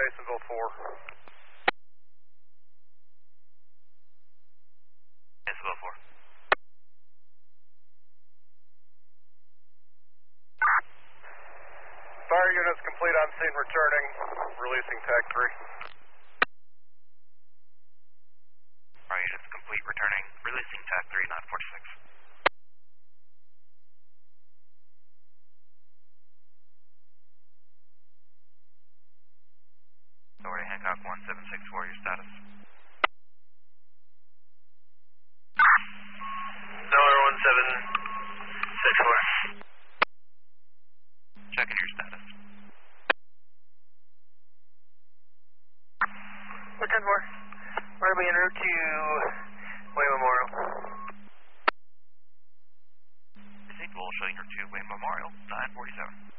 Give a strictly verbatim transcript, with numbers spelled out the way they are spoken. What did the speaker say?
Masonville four. Masonville four. Fire units complete on scene returning, releasing tag three. Fire units complete returning, releasing tag three, nine forty-six. Authority Hancock one seven six four, your status. Dollar one seven six four. Checking your status. ten four. We're going to be en route to Wayne Memorial. Received, we'll showing her to Wayne Memorial, nine forty-seven.